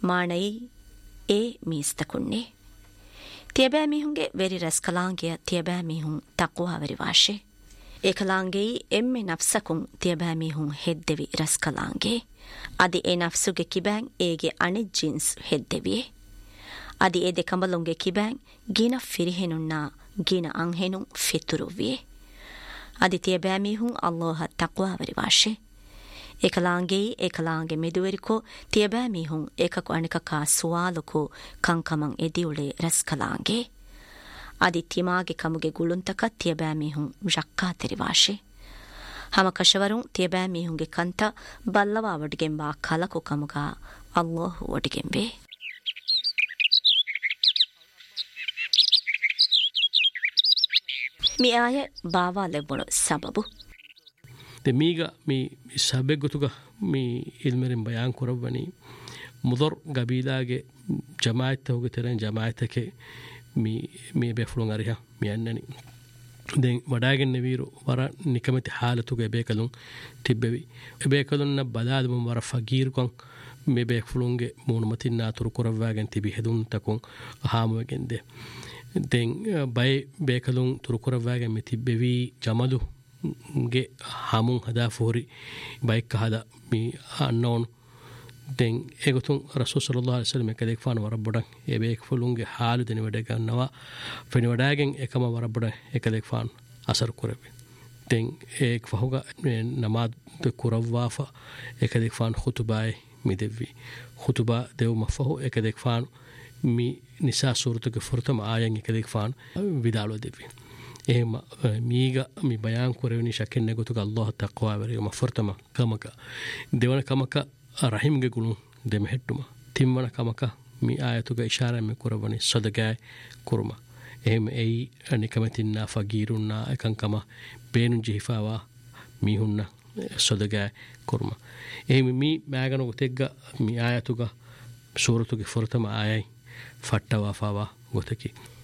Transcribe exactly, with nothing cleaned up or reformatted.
ಮಾಣೈ A ಮೀಸ್ತಕುಣ್ಣೆ ತಿಯಬෑ ಮೀಹುಂಗೆ very ರಸ್ಕಲಾಂಗೆಯ ತಿಯಬෑ ಮೀಹುಂ ತಕ್ವಾವರಿ ವಾಶೆ ಏಕಲಾಂಗೆಯಿ ಎಮ್ಮೆ ನಫ್ಸಕುಂ ತಿಯಬෑ ಮೀಹುಂ ಹೆದ್ದೆವಿ ರಸ್ಕಲಾಂಗೆ ಅದಿ A ನಫ್ಸುಗೆ ಕಿಬ್ಯಾಂಗ್ ಏಗೆ ಅಣಿ jeans ಹೆದ್ದೆವಿಯೆ ಅದಿ ಎ ದೆಕಂಬಲುಂಗೆ ಕಿಬ್ಯಾಂಗ್ ಗಿನ ಫಿರಿಹೆನುನ್ನಾ ಗಿನ ಅಂಹೆನು ಫಿತುರುವಿಯೆ ಅದಿ ತಿಯಬෑ ಮೀಹುಂ ಅಲ್ಲೋಹ ತಕ್ವಾವರಿ ವಾಶೆ ಏಕಲಾಂಗೆಯಿ ಏಕಲಾಂಗೆ ಮೆದುವೆರಿಕೋ ತಿಯಬෑ ಮೀಹುಂ ಏಕಕು ಅಣಿಕಕಾ ಸುವಾಲುಕು ಕಂಕಮಂ ಎದಿಯುಳೆ ರಸ್ಕಲಾಂಗೆ ಅದಿ ತಿಮಾಗೆ ಕಮುಗೆ ಗುಳುಂತಕ ತಿಯಬෑ ಮೀಹುಂ ಜಕ್ಕಾ ತೆರಿವಾಶೆ ಹಮ ಕಶವರುಂ ತಿಯಬෑ ಮೀಹುಂಗೆ ಕಂತ ಬಲ್ಲವ ಒಡಿಗೆಂಬಾ ಕಲಕು ಕಮುಗ ಅಲ್ಲೋಹು ಒಡಿಗೆಂಬೆ ಮಿ ಆಯ ಬಾವಾ ಲೆಬ್ಬುಣು ಸಬಬು ಮೀಗ ಮೀ ಸಬೆಗುತುಗ ಮೀ ಇಲ್ಮೆರಿಂ ಬಯಾನ್ ಕುರವನಿ ಮುದರ್ ಗಬೀಲಾಗೆ ಜಮಾಯತ್ ಹೋಗಿ ತೆರೆನ್ ಜಮಾಯತಕ್ಕೆ ಮೀ ಮೀ ಬೆಫ್ಲುಂ ಅರಿಹ ಮೀ ಅನ್ನನಿ ದೆನ್ ವಡಾಗೆನ್ ನೆವೀರು ವರ ನಿಕಮತಿ ಹಾಲತುಗೆ ಬೇಕಲುಂ ತಿಬ್ಬೆವಿ ಬೇಕಲುನ್ನ ಬದಾದ ವರ ಫಗೀರ್ ಕೊಂ ಮೀ ಬೆಫ್ಲುಂಗೆ ಮೂನು ಮತಿನ್ನ ತುರು ಕುರವಾಗೆನ್ ತಿಬಿ ಹೆದುಂ ತಕೊಂ ಹಾಮವೆಗೆಂದೆ ದೆನ್ ಬೈ ಬೇಕಲುಂ ತುರು ಕುರವಾಗೆನ್ ಮಿ ತಿಬ್ಬೆವಿ ಜಮಲು ಗೆ ಹಾಮುಂ ಹದಾ ಫೋರಿ ಬೈಕ್ ಹದ me unknown then ಎಗುತುಂ Rasool ಸಲ್ಲಲ್ಲಾಹು ಅಲೈಹಿ ವಸಲ್ಲಂ ಕದೆಕ್ phone ವರಬ್ಬಡ A ಬೇಕ್ ಫುಲುಂಗೆ ಹಾಲು ದೆನಿ ವಡೆ ಗನ್ನವ ಫೆನಿ ವಡಾಗೆನ್ එකම ವರಬ್ಬಡ ಎಕದೆಕ್ ಫಾನ್ ಅಸರ್ ಕುರಬೆ ದೆನ್ ಏಕ್ ಫಹುಗ ನಮಾದ್ ಕುರವಾಫ ಎಕದೆಕ್ ಫಾನ್ ಖುತುಬಾಯ್ ಮಿದೆವಿ ಖುತುಬಾ ದೇವ್ ಮಫಹು ಎಕದೆಕ್ ಫಾನ್ ಮಿ ನಿಸಾ ಸೂರತುಗೆ ಫುರ್ತಮ ಆಯಂ ಎಕದೆಕ್ ಫಾನ್ ವಿದಾಲೋ ದೆವಿ එහෙම මීග මි බයන් කරවෙනි ශකෙන් නගතුක අල්ලාහ් තක්වා වරිම ෆර්තම කමක දෙවන කමක රහිම්ගේ ගුණ දෙම හෙට්ටුම තිම්වන කමක මි ආයතුක ඉෂාරා මෙ කරවනි සදගයි කුරුම එහෙම එයි අනිකමතින්නා ෆගීරුන්නා එකංකම බේනු ජිහිෆාවා මීහුන්න සදගයි කුරුම එහෙම මි මෑගන උතෙග්ග මි ආයතුක සූරතුගේ ෆර්තම ආයයි ෆට්ටවාෆාවා ගොතකි